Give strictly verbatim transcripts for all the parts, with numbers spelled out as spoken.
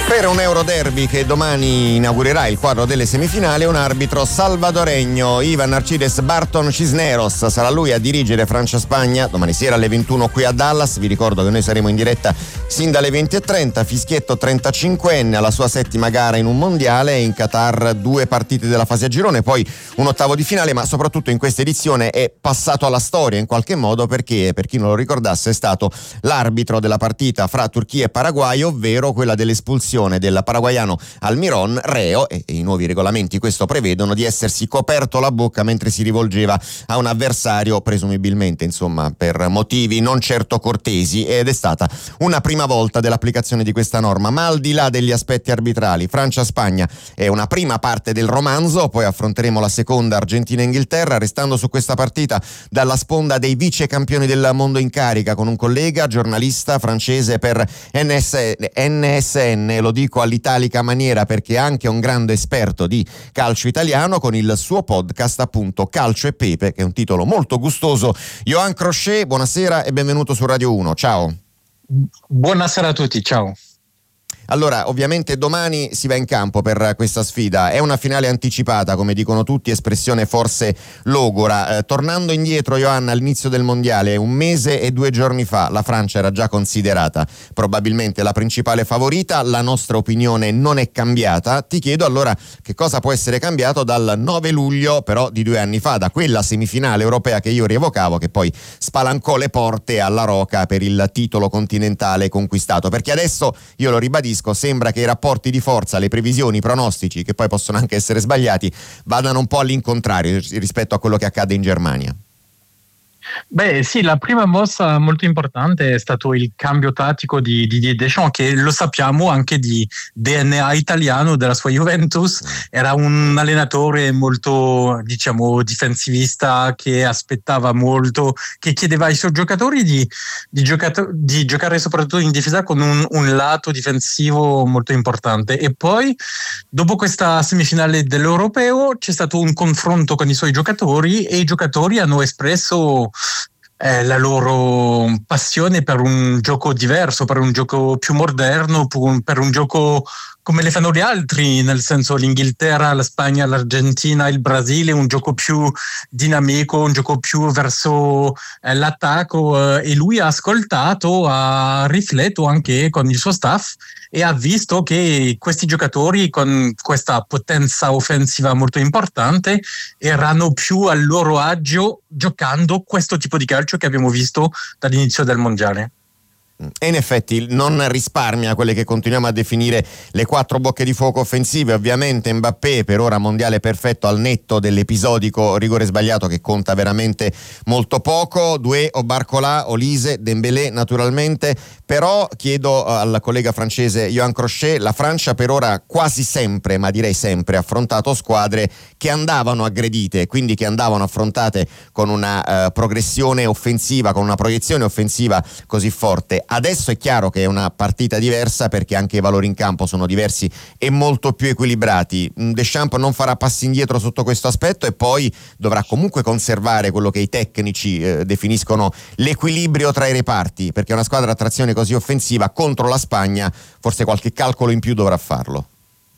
Per un Euroderby che domani inaugurerà il quadro delle semifinali, un arbitro salvadoregno, Ivan Arcides Barton Cisneros. Sarà lui a dirigere Francia-Spagna domani sera alle ventuno qui a Dallas. Vi ricordo che noi saremo in diretta sin dalle venti e trenta. Fischietto trentacinquenne alla sua settima gara in un mondiale, in Qatar due partite della fase a girone, poi un ottavo di finale, ma soprattutto in questa edizione è passato alla storia in qualche modo perché, per chi non lo ricordasse, è stato l'arbitro della partita fra Turchia e Paraguay, ovvero quella dell'espulsione del paraguaiano Almirón, reo, e i nuovi regolamenti questo prevedono, di essersi coperto la bocca mentre si rivolgeva a un avversario, presumibilmente insomma per motivi non certo cortesi, ed è stata una prima volta dell'applicazione di questa norma. Ma al di là degli aspetti arbitrali, Francia-Spagna è una prima parte del romanzo, poi affronteremo la seconda, Argentina-Inghilterra, restando su questa partita dalla sponda dei vice campioni del mondo in carica con un collega giornalista francese per N S N, lo dico all'italica maniera perché è anche un grande esperto di calcio italiano, con il suo podcast appunto Calcio e Pepe, che è un titolo molto gustoso. Johan Crochet, buonasera e benvenuto su Radio uno. Ciao. Buonasera a tutti, ciao. Allora, ovviamente domani si va in campo per questa sfida, è una finale anticipata, come dicono tutti, espressione forse logora. Eh, tornando indietro, Johanna, all'inizio del mondiale, un mese e due giorni fa, la Francia era già considerata probabilmente la principale favorita, la nostra opinione non è cambiata. Ti chiedo allora che cosa può essere cambiato dal nove luglio però di due anni fa, da quella semifinale europea che io rievocavo, che poi spalancò le porte alla Roca per il titolo continentale conquistato, perché adesso, io lo ribadisco, sembra che i rapporti di forza, le previsioni, i pronostici, che poi possono anche essere sbagliati, vadano un po' all'incontrario rispetto a quello che accade in Germania. Beh sì, la prima mossa molto importante è stato il cambio tattico di Didier Deschamps, che lo sappiamo anche di D N A italiano della sua Juventus. Era un allenatore molto, diciamo, difensivista, che aspettava molto, che chiedeva ai suoi giocatori di, di, giocato- di giocare soprattutto in difesa con un, un lato difensivo molto importante. E poi dopo questa semifinale dell'Europeo c'è stato un confronto con i suoi giocatori e i giocatori hanno espresso Eh, la loro passione per un gioco diverso, per un gioco più moderno, per un, per un gioco come le fanno gli altri, nel senso l'Inghilterra, la Spagna, l'Argentina, il Brasile, un gioco più dinamico, un gioco più verso eh, l'attacco, eh, e lui ha ascoltato, ha riflettuto anche con il suo staff e ha visto che questi giocatori con questa potenza offensiva molto importante erano più al loro agio giocando questo tipo di calcio che abbiamo visto dall'inizio del mondiale. E in effetti non risparmia quelle che continuiamo a definire le quattro bocche di fuoco offensive. Ovviamente Mbappé per ora mondiale perfetto, al netto dell'episodico rigore sbagliato che conta veramente molto poco. Doué, Barcola, Olise, Dembélé naturalmente. Però chiedo al collega francese Johan Crochet, la Francia per ora quasi sempre, ma direi sempre, ha affrontato squadre che andavano aggredite, quindi che andavano affrontate con una uh, progressione offensiva, con una proiezione offensiva così forte. Adesso è chiaro che è una partita diversa perché anche i valori in campo sono diversi e molto più equilibrati. Deschamps non farà passi indietro sotto questo aspetto e poi dovrà comunque conservare quello che i tecnici eh, definiscono l'equilibrio tra i reparti, perché una squadra a trazione così offensiva contro la Spagna forse qualche calcolo in più dovrà farlo.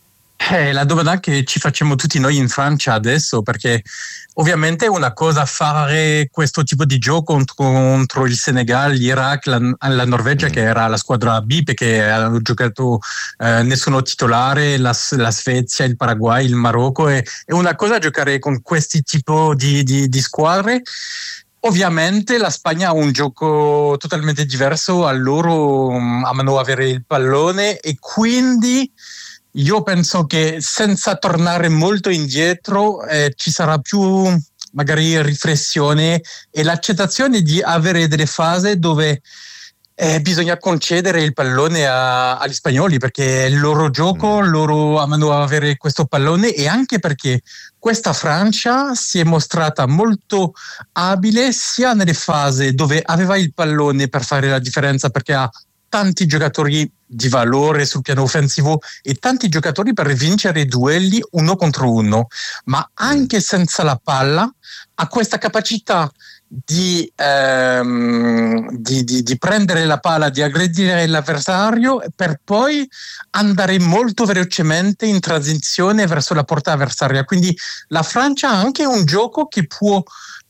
È la domanda che ci facciamo tutti noi in Francia adesso, perché ovviamente è una cosa fare questo tipo di gioco contro, contro il Senegal, l'Iraq, la, la Norvegia, mm. che era la squadra B perché hanno giocato eh, nessuno titolare, la, la Svezia, il Paraguay, il Marocco. È, è una cosa giocare con questi tipi di, di, di squadre. Ovviamente la Spagna ha un gioco totalmente diverso, a loro um, amano avere il pallone e quindi io penso che senza tornare molto indietro eh, ci sarà più magari riflessione e l'accettazione di avere delle fasi dove eh, bisogna concedere il pallone a, agli spagnoli, perché è il loro gioco, loro amano avere questo pallone, e anche perché questa Francia si è mostrata molto abile sia nelle fasi dove aveva il pallone per fare la differenza, perché ha tanti giocatori di valore sul piano offensivo e tanti giocatori per vincere duelli uno contro uno, ma anche senza la palla ha questa capacità di, ehm, di, di, di prendere la palla, di aggredire l'avversario per poi andare molto velocemente in transizione verso la porta avversaria. Quindi la Francia ha anche un gioco che può